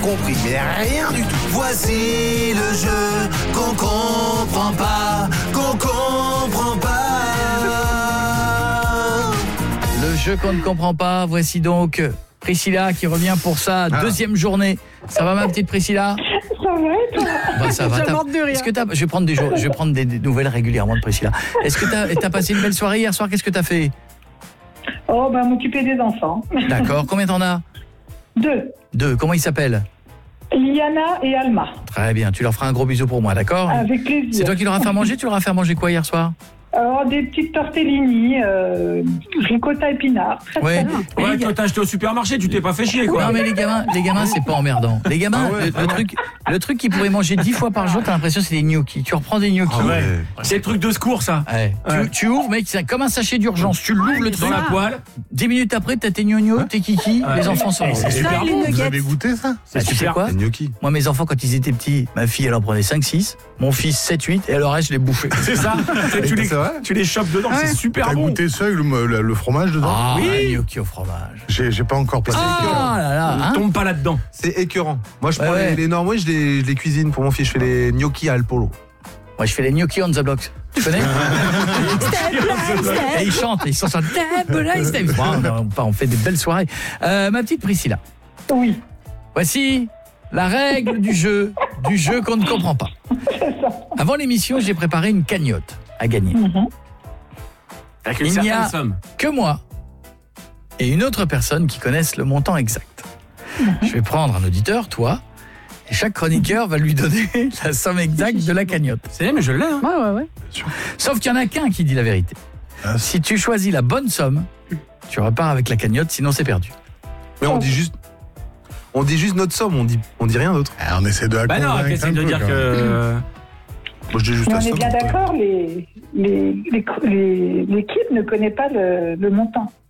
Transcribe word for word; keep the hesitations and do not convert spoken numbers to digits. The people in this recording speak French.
compris, mais rien du tout. Voici le jeu qu'on comprend pas, qu'on comprend pas. Le jeu qu'on ne comprend pas, voici donc Priscilla qui revient pour sa ah. deuxième journée. Ça va ma petite Priscilla ? Ça va et toi ? Bah, ça va. Est-ce que t'as... Je vais prendre des jours, je vais prendre des, des nouvelles régulièrement de Priscilla. Est-ce que t'as, t'as passé une belle soirée hier soir ? Qu'est-ce que t'as fait ? Oh, bah m'occuper des enfants. D'accord. Combien t'en as ? Deux. Deux. Comment ils s'appellent ? Liana et Alma. Très bien. Tu leur feras un gros bisou pour moi, d'accord ? Avec plaisir. C'est toi qui leur as fait manger ? Tu leur as fait manger quoi hier soir ? Alors, des petites tortellini, euh, ricotta épinard. Ouais, ouais toi t'as acheté au supermarché, tu t'es pas fait chier quoi. Non mais les gamins, les gamins c'est pas emmerdant. Les gamins, ah ouais, le, le truc le truc qu'ils pourraient manger dix fois par jour, t'as l'impression c'est des gnocchis. Tu reprends des gnocchis. Ah ouais. C'est le truc de secours ça. Ouais. Ouais. Tu, tu ouvres mec, c'est comme un sachet d'urgence. Tu l'ouvres le truc dans la poêle. dix minutes après t'as tes gnognos, tes kikis, ouais. Les enfants sont. C'est super bon. Vous avez goûté ça ? C'est super quoi ? Moi mes enfants quand ils étaient petits, ma fille elle en prenait cinq six, mon fils sept huit et alors reste je les bouffais. C'est ça. Tu les tu les chopes dedans. Ouais. C'est super T'as bon. T'as goûté ça avec le, le, le fromage dedans ? Ah, oui, gnocchi au fromage. J'ai, j'ai pas encore passé. Ah là là, hein ? Tombe pas là-dedans. C'est écœurant. Moi, je prends ouais, les, ouais. les normaux, je les, je les cuisine pour mon fils. Je fais les gnocchis à Alpolo. Moi, je fais les gnocchis on the blocks. Tu connais ? Et ils chantent, ils sont sur wow, on fait des belles soirées. Euh, ma petite Priscilla. Oui. Voici la règle du jeu, du jeu qu'on ne comprend pas. Avant l'émission, j'ai préparé une cagnotte à gagner. Mm-hmm. Avec une Il n'y a somme. que moi et une autre personne qui connaissent le montant exact. Mm-hmm. Je vais prendre un auditeur, toi, et chaque chroniqueur va lui donner la somme exacte de la cagnotte. C'est mais je l'ai. Hein. Ouais, ouais, ouais. Sauf qu'il n'y en a qu'un qui dit la vérité. Ah. Si tu choisis la bonne somme, tu repars avec la cagnotte, sinon c'est perdu. Mais on dit juste... On dit juste notre somme, on dit, on dit rien d'autre. Ah, on essaie de la Bah non, essaie de dire que... Moi, je dis juste Mais la on somme. est bien d'accord, les, les, les, les, l'équipe ne connaît pas le, le montant.